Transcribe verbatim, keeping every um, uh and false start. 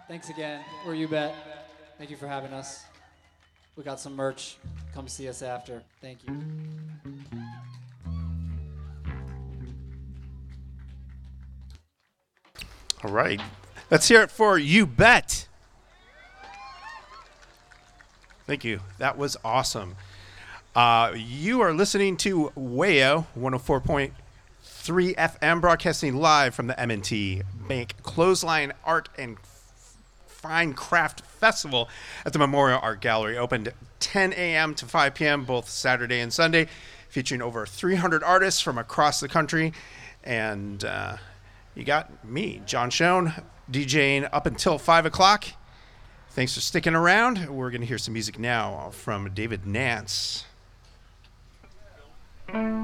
Thanks again. We're You Bet. Thank you for having us. We got some merch. Come see us after. Thank you. All right. Let's hear it for You Bet. Thank you. That was awesome. Uh, you are listening to Wayo one oh four point three F M, broadcasting live from the M and T Bank Clothesline Art and Fine Craft Festival at the Memorial Art Gallery. Opened ten a.m. to five p.m. both Saturday and Sunday, featuring over three hundred artists from across the country. And uh, you got me, John Schoen, DJing up until five o'clock. Thanks for sticking around. We're going to hear some music now from David Nance.